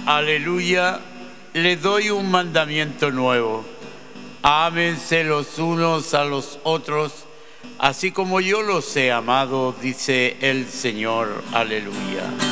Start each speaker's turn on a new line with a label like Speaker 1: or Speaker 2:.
Speaker 1: Aleluya. Les doy un mandamiento nuevo. Ámense los unos a los otros, así como yo los he amado, dice el Señor. Aleluya.